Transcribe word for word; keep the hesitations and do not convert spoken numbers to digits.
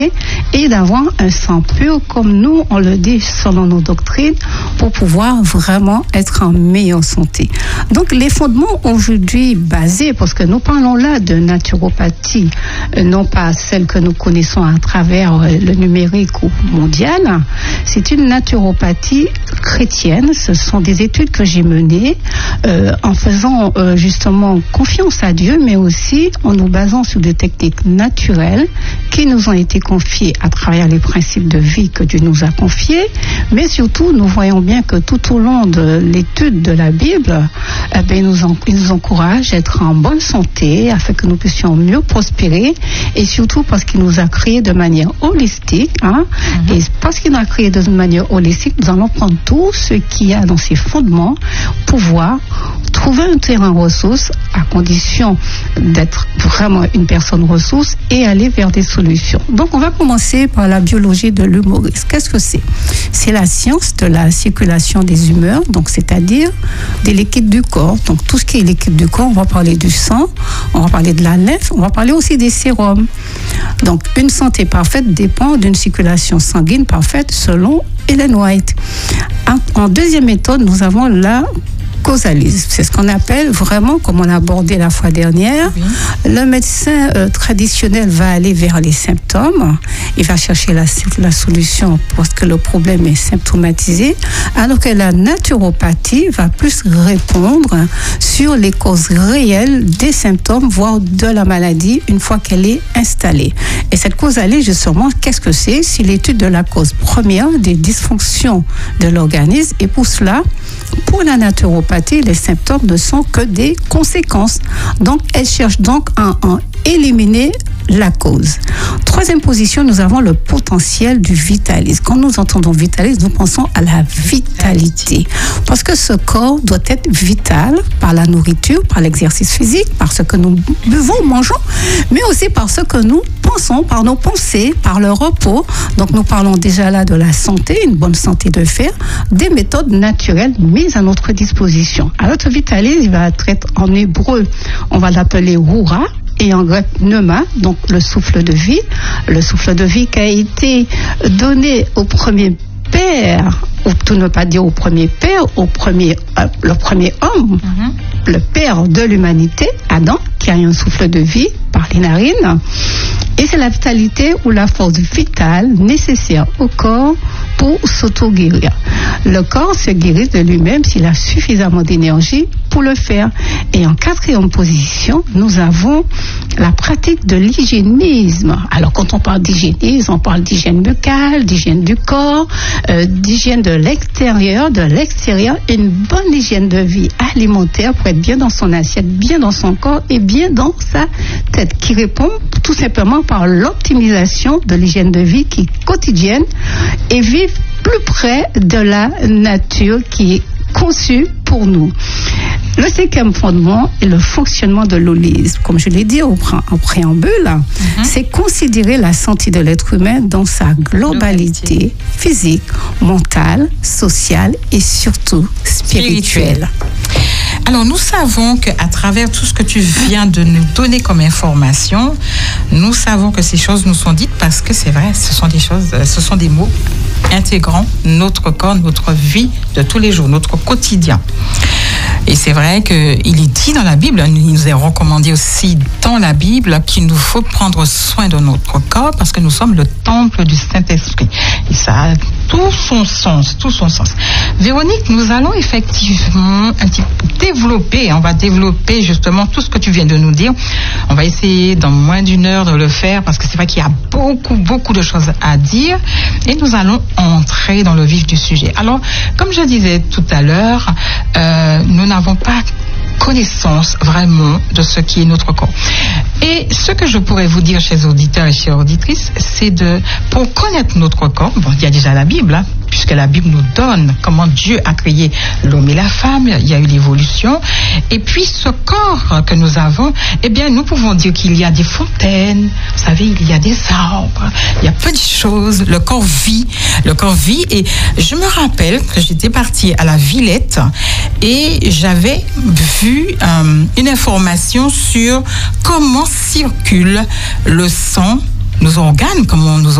et d'avoir un sang pur comme nous on le dit selon nos doctrines pour pouvoir vraiment être en meilleure santé. Donc les fondements aujourd'hui basés, parce que nous parlons là de naturopathie, euh, non pas celle que nous connaissons à travers euh, le numérique ou mondial, c'est une naturopathie chrétienne. Ce sont des études que j'ai menées euh, en faisant euh, justement confiance à Dieu, mais aussi en nous basant sur des techniques naturelles qui nous ont été confiées à travers les principes de vie que Dieu nous a confiés. Mais surtout, nous voyons bien que tout au long de l'étude de la Bible, eh bien, il, nous en, il nous encourage à être en bonne santé afin que nous puissions mieux prospérer, et surtout parce qu'il nous a créés de manière holistique. Hein, mm-hmm. Et parce qu'il nous a créés de manière holistique, nous allons prendre tout ce qu'il y a dans ses fondements, pouvoir trouver un terrain ressource à condition d'être vraiment une personne ressource et aller vers des solutions. Donc on va commencer par la biologie de l'humoriste. Qu'est-ce que c'est? C'est la science de la circulation des humeurs, donc c'est-à-dire des liquides du corps. Donc tout ce qui est liquide du corps, on va parler du sang, on va parler de la lymphe, on va parler aussi des sérums. Donc une santé parfaite dépend d'une circulation sanguine parfaite selon Ellen White. En, en deuxième méthode, nous avons la causalisme. C'est ce qu'on appelle vraiment, comme on a abordé la fois dernière, oui. Le médecin euh, traditionnel va aller vers les symptômes, il va chercher la, la solution parce que le problème est symptomatisé, alors que la naturopathie va plus répondre sur les causes réelles des symptômes, voire de la maladie, une fois qu'elle est installée. Et cette causalisme, justement, qu'est-ce que c'est? C'est l'étude de la cause première des dysfonctions de l'organisme, et pour cela, pour la naturopathie, les symptômes ne sont que des conséquences. Donc, elle cherche donc à en éliminer la cause. Troisième position, nous avons le potentiel du vitalisme. Quand nous entendons vitalisme, nous pensons à la vitalité. Parce que ce corps doit être vital par la nourriture, par l'exercice physique, par ce que nous buvons, mangeons, mais aussi par ce que nous pensons, par nos pensées, par le repos. Donc nous parlons déjà là de la santé, une bonne santé de fer, des méthodes naturelles mises à notre disposition. Alors ce vitalisme, il va être en hébreu, on va l'appeler roura, et en grec pneuma, donc le souffle de vie, le souffle de vie qui a été donné au premier père, ou tout ne pas dire au premier père, au premier, euh, le premier homme, mm-hmm. le père de l'humanité, Adam, qui a eu un souffle de vie par les narines. Et c'est la vitalité ou la force vitale nécessaire au corps pour s'auto-guérir. Le corps se guérit de lui-même s'il a suffisamment d'énergie pour le faire. Et en quatrième position, nous avons la pratique de l'hygiénisme. Alors quand on parle d'hygiénisme, on parle d'hygiène buccale, d'hygiène du corps, euh, d'hygiène de l'extérieur, de l'extérieur, une bonne hygiène de vie alimentaire pour être bien dans son assiette, bien dans son corps et bien dans sa tête, qui répond tout simplement par l'optimisation de l'hygiène de vie qui est quotidienne et vivre plus près de la nature qui est conçue pour nous. Le cinquième fondement est le fonctionnement de l'holisme. Comme je l'ai dit au pré- en préambule, mm-hmm. c'est considérer la santé de l'être humain dans sa globalité, globalité. physique, mentale, sociale et surtout spirituelle. Alors, nous savons qu'à travers tout ce que tu viens de nous donner comme information, nous savons que ces choses nous sont dites parce que c'est vrai, ce sont des choses, ce sont des mots intégrant notre corps, notre vie de tous les jours, notre quotidien. Et c'est vrai qu'il est dit dans la Bible, il nous est recommandé aussi dans la Bible qu'il nous faut prendre soin de notre corps parce que nous sommes le temple du Saint-Esprit. Et ça a tout son sens, tout son sens. Véronique, nous allons effectivement un petit peu développer, on va développer justement tout ce que tu viens de nous dire. On va essayer dans moins d'une heure de le faire parce que c'est vrai qu'il y a beaucoup, beaucoup de choses à dire et nous allons entrer dans le vif du sujet. Alors, comme je disais tout à l'heure, euh, nous n'avons pas connaissance vraiment de ce qui est notre corps. Et ce que je pourrais vous dire, chers auditeurs et chères auditrices, c'est de, pour connaître notre corps, bon, il y a déjà la Bible, hein, puisque la Bible nous donne comment Dieu a créé l'homme et la femme, il y a eu l'évolution, et puis ce corps que nous avons, eh bien, nous pouvons dire qu'il y a des fontaines, vous savez, il y a des arbres, il y a peu de choses, le corps vit, le corps vit, et je me rappelle que j'étais partie à la Villette, et j'avais vu Euh, une information sur comment circule le sang nos organes, comment nos